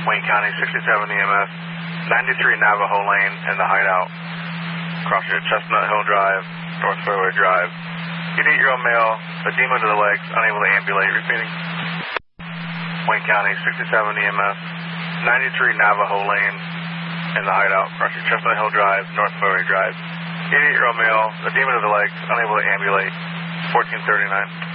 Wayne County, 67 EMS, 93 Navajo Lane in the hideout. Crossing at Chestnut Hill Drive, North Fairway Drive. You need your own male, edema to the legs, unable to ambulate. Repeating. Wayne County, 67 EMS, 93 Navajo Lane in the hideout. Crossing Chestnut Hill Drive, North Fairway Drive. You need your own male, edema to the legs, unable to ambulate. 1439.